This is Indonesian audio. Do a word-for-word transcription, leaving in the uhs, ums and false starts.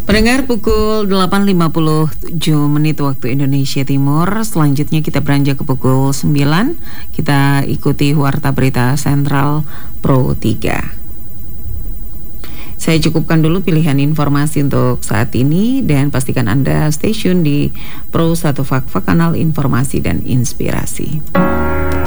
Pendengar, pukul delapan lima puluh tujuh menit waktu Indonesia Timur. Selanjutnya kita beranjak ke pukul sembilan. Kita ikuti Warta Berita Sentral Pro tiga. Saya cukupkan dulu pilihan informasi untuk saat ini dan pastikan Anda stay tune di Pro satu Fakta, kanal informasi dan inspirasi.